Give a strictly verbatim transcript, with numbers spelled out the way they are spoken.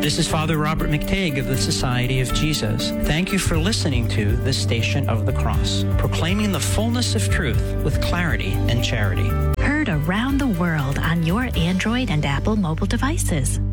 This is Father Robert McTague of the Society of Jesus. Thank you for listening to The Station of the Cross, proclaiming the fullness of truth with clarity and charity. Heard around the world on your Android and Apple mobile devices.